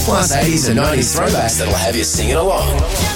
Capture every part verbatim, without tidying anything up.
plus eighties and nineties throwbacks that'll have you singing along.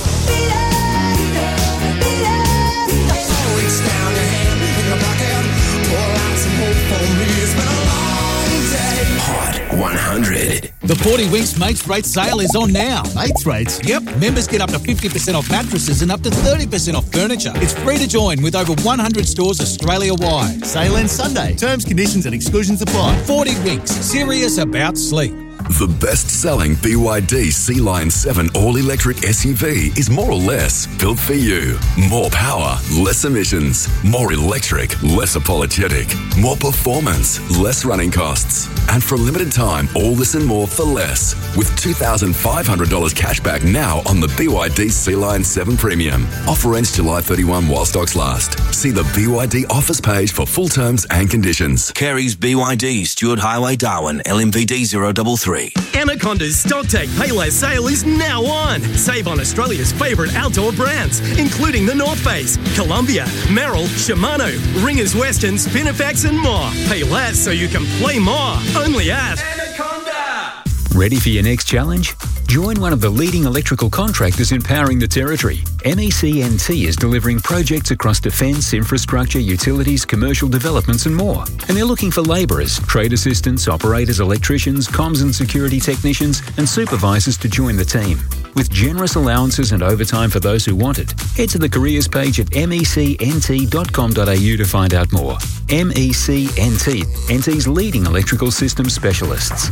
Hot one hundred. The forty Winks Mates Rate sale is on now. Mates Rates? Yep. Members get up to fifty percent off mattresses and up to thirty percent off furniture. It's free to join with over one hundred stores Australia-wide. Sale ends Sunday. Terms, conditions and exclusions apply. forty Winks. Serious about sleep. The best-selling B Y D Sea Lion seven all-electric S U V is more or less built for you. More power, less emissions. More electric, less apologetic. More performance, less running costs. And for a limited time, all this and more for less. With two thousand five hundred dollars cash back now on the B Y D Sea Lion seven Premium. Offer ends July thirty-first while stocks last. See the B Y D offers page for full terms and conditions. Carey's B Y D, Stewart Highway, Darwin, L M V D zero three three. Anaconda's StockTech Payless sale is now on. Save on Australia's favourite outdoor brands, including the North Face, Columbia, Merrell, Shimano, Ringers Western, Spinifex and more. Pay less so you can play more. Only at Anaconda. Ready for your next challenge? Join one of the leading electrical contractors empowering the Territory. M E C N T is delivering projects across defence, infrastructure, utilities, commercial developments and more. And they're looking for labourers, trade assistants, operators, electricians, comms and security technicians and supervisors to join the team. With generous allowances and overtime for those who want it, head to the careers page at m e c n t dot com dot a u to find out more. M E C N T, N T's leading electrical systems specialists.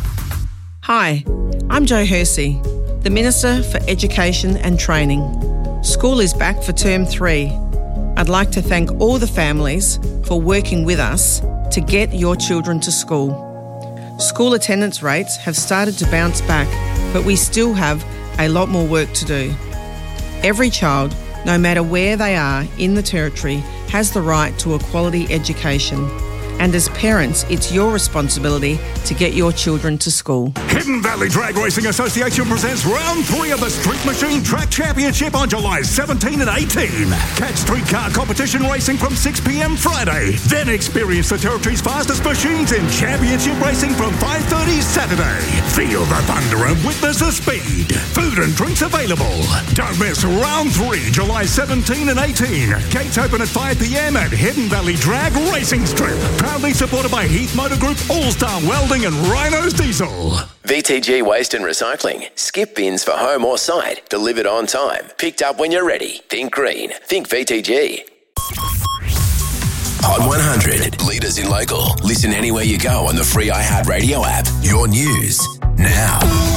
Hi, I'm Jo Hersey, the Minister for Education and Training. School is back for term three. I'd like to thank all the families for working with us to get your children to school. School attendance rates have started to bounce back, but we still have a lot more work to do. Every child, no matter where they are in the Territory, has the right to a quality education. And as parents, it's your responsibility to get your children to school. Hidden Valley Drag Racing Association presents round three of the Street Machine Track Championship on July seventeenth and eighteenth. Catch streetcar competition racing from six p.m. Friday. Then experience the Territory's fastest machines in championship racing from five thirty Saturday. Feel the thunder and witness the speed. Food and drinks available. Don't miss round three, July seventeenth and eighteenth. Gates open at five p.m. at Hidden Valley Drag Racing Strip. Proudly supported by Heath Motor Group, All-Star Welding and Rhinos Diesel. V T G Waste and Recycling. Skip bins for home or site. Delivered on time. Picked up when you're ready. Think green. Think V T G. Hot one hundred. Leaders in local. Listen anywhere you go on the free iHeartRadio app. Your news now.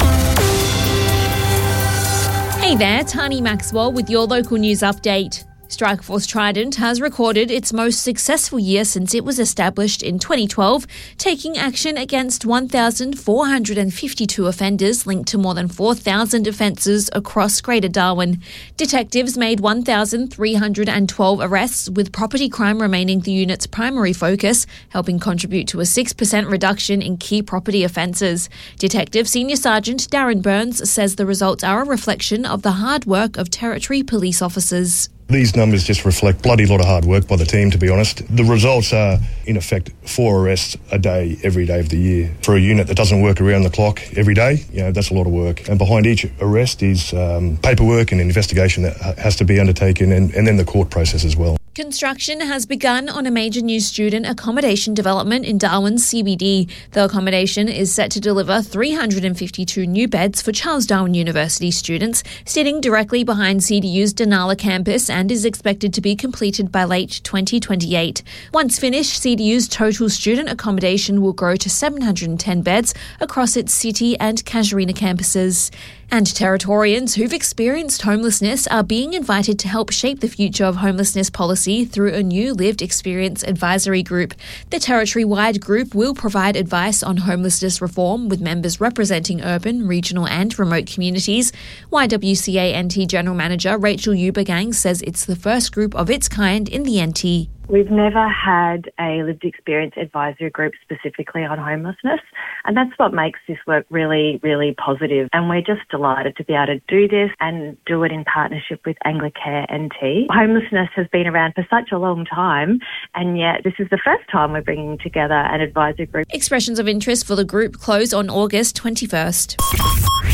Hey there, Tani Maxwell with your local news update. Strikeforce Trident has recorded its most successful year since it was established in twenty twelve, taking action against one thousand four hundred fifty-two offenders linked to more than four thousand offences across Greater Darwin. Detectives made one thousand three hundred twelve arrests, with property crime remaining the unit's primary focus, helping contribute to a six percent reduction in key property offences. Detective Senior Sergeant Darren Burns says the results are a reflection of the hard work of Territory police officers. These numbers just reflect bloody lot of hard work by the team, to be honest. The results are, in effect, four arrests a day, every day of the year. For a unit that doesn't work around the clock every day, you know, that's a lot of work. And behind each arrest is um, paperwork and investigation that has to be undertaken, and, and then the court process as well. Construction has begun on a major new student accommodation development in Darwin's C B D. The accommodation is set to deliver three hundred fifty-two new beds for Charles Darwin University students, sitting directly behind C D U's Denala campus, and is expected to be completed by late twenty twenty-eight. Once finished, C D U's total student accommodation will grow to seven hundred ten beds across its City and Casuarina campuses. And Territorians who've experienced homelessness are being invited to help shape the future of homelessness policy through a new lived experience advisory group. The Territory-wide group will provide advice on homelessness reform, with members representing urban, regional and remote communities. Y W C A N T General Manager Rachel Eubergang says it's the first group of its kind in the N T. We've never had a lived experience advisory group specifically on homelessness, and that's what makes this work really, really positive. And we're just delighted to be able to do this and do it in partnership with Anglicare N T. Homelessness has been around for such a long time, and yet this is the first time we're bringing together an advisory group. Expressions of interest for the group close on August twenty-first.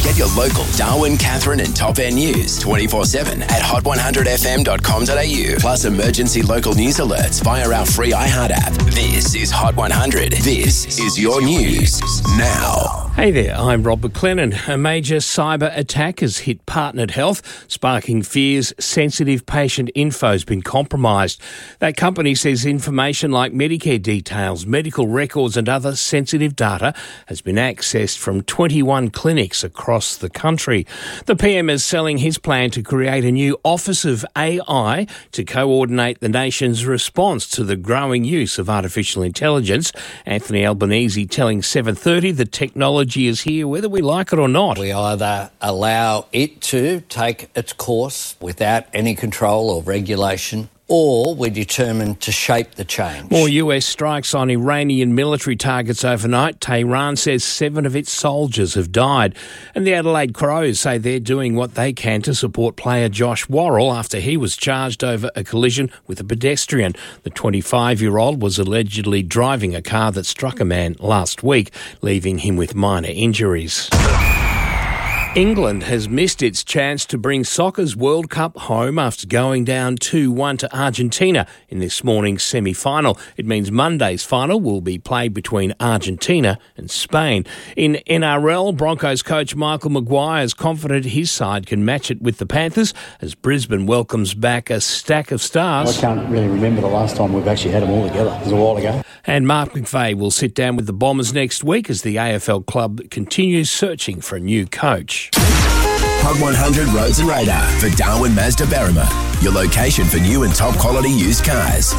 Get your local Darwin, Catherine and Top End news twenty-four seven at hot one hundred f m dot com dot a u. Plus emergency local news alerts via our free iHeart app. This is Hot one hundred. This is your news now. Hey there, I'm Rob McLennan. A major cyber attack has hit Partnered Health, sparking fears sensitive patient info has been compromised. That company says information like Medicare details, medical records and other sensitive data has been accessed from twenty-one clinics across the country. The P M is selling his plan to create a new Office of A I to coordinate the nation's response to the growing use of artificial intelligence. Anthony Albanese telling seven thirty the technology is here whether we like it or not. We either allow it to take its course without any control or regulation, or we're determined to shape the change. More U S strikes on Iranian military targets overnight. Tehran says seven of its soldiers have died. And the Adelaide Crows say they're doing what they can to support player Josh Worrell after he was charged over a collision with a pedestrian. The twenty-five-year-old was allegedly driving a car that struck a man last week, leaving him with minor injuries. England has missed its chance to bring soccer's World Cup home after going down two one to Argentina in this morning's semi-final. It means Monday's final will be played between Argentina and Spain. In N R L, Broncos coach Michael Maguire is confident his side can match it with the Panthers as Brisbane welcomes back a stack of stars. I can't really remember the last time we've actually had them all together. It was a while ago. And Mark McVeigh will sit down with the Bombers next week as the A F L club continues searching for a new coach. Hot one hundred Roads and Radar for Darwin Mazda Berrima, your location for new and top quality used cars.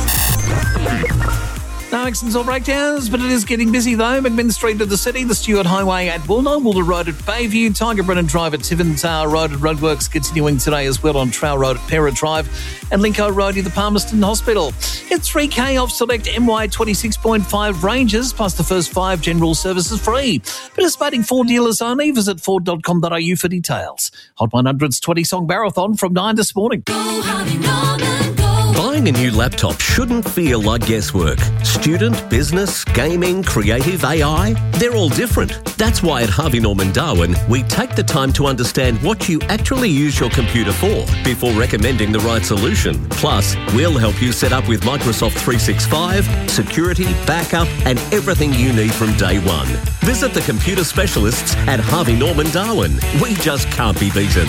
No accidents or breakdowns, but it is getting busy though. McMinn Street to the city, the Stewart Highway at Woolno, Wooler Road at Bayview, Tiger Brennan Drive at Tivins Road at Roadworks continuing today as well on Trail Road at Pera Drive and Linko Road near the Palmerston Hospital. Get three K off select M Y twenty-six point five ranges plus the first five general services free. Participating Ford dealers only. Visit ford dot com dot a u for details. Hot one hundred's twenty-song marathon from nine this morning. Buying a new laptop shouldn't feel like guesswork. Student, business, gaming, creative, A I, they're all different. That's why at Harvey Norman Darwin, we take the time to understand what you actually use your computer for before recommending the right solution. Plus, we'll help you set up with Microsoft three sixty-five, security, backup, and everything you need from day one. Visit the computer specialists at Harvey Norman Darwin. We just can't be beaten.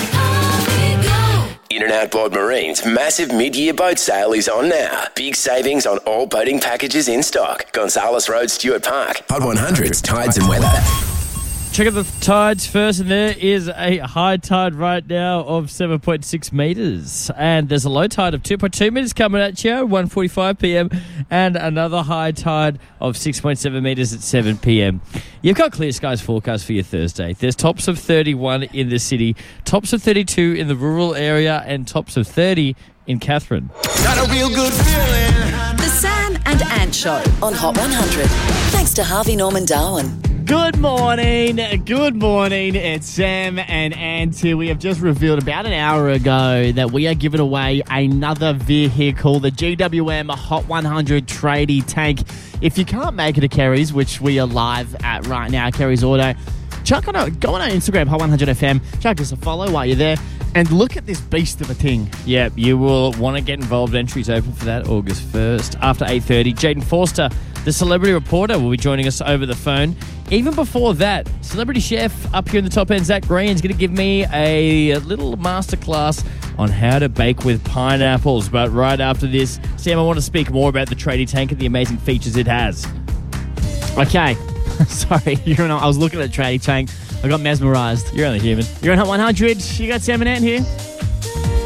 In and Outboard Marine's massive mid-year boat sale is on now. Big savings on all boating packages in stock. Gonzales Road, Stewart Park. Hot one hundred's Tides and Weather. Check out the tides first, and there is a high tide right now of seven point six metres. And there's a low tide of two point two metres coming at you at one forty-five p m and another high tide of six point seven metres at seven p m. You've got clear skies forecast for your Thursday. There's tops of thirty-one in the city, tops of thirty-two in the rural area, and tops of thirty in Catherine. Got a real good feeling. The Sam and Ant Show on Hot one hundred. Thanks to Harvey Norman Darwin. Good morning, good morning. It's Sam and Ant here. We have just revealed about an hour ago that we are giving away another vehicle, the G W M Hot one hundred Tradie Tank. If you can't make it to Kerry's, which we are live at right now, Kerry's Auto, chuck on a, go on our Instagram, Hot one hundred F M, chuck us a follow while you're there, and look at this beast of a thing. Yeah, you will want to get involved. Entries open for that August first after eight thirty. Jaden Forster, the celebrity reporter, will be joining us over the phone. Even before that, celebrity chef up here in the top end, Zach Green, is going to give me a little masterclass on how to bake with pineapples. But right after this, Sam, I want to speak more about the Tradie Tank and the amazing features it has. Okay. Sorry, you're not, I was looking at the Tradie Tank. I got mesmerised. You're only human. You're on Hot one hundred. You got Sam and Ant here.